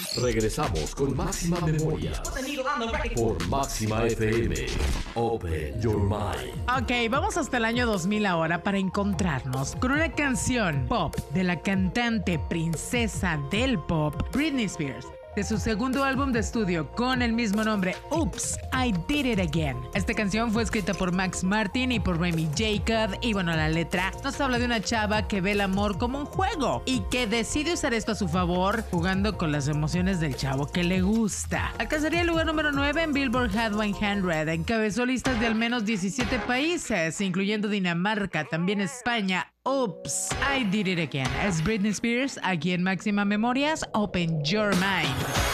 Regresamos con Máxima Memoria por Máxima FM. Open Your Mind. Ok, vamos hasta el año 2000 ahora para encontrarnos con una canción pop de la cantante princesa del pop, Britney Spears, de su segundo álbum de estudio con el mismo nombre, Oops, I Did It Again. Esta canción fue escrita por Max Martin y por Remy Jacob, y bueno, la letra nos habla de una chava que ve el amor como un juego y que decide usar esto a su favor, jugando con las emociones del chavo que le gusta. Alcanzaría el lugar número 9 en Billboard Hot 100, encabezó listas de al menos 17 países, incluyendo Dinamarca, también España. Oops, I Did It Again. Es Britney Spears, aquí en Máxima Memorias, Open Your Mind.